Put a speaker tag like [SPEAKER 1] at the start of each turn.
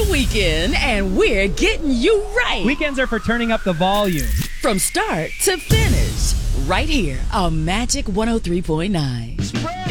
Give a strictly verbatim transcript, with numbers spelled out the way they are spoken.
[SPEAKER 1] the weekend, and we're getting you right.
[SPEAKER 2] Weekends are for turning up the volume.
[SPEAKER 1] From start to finish, right here on Magic one oh three point nine.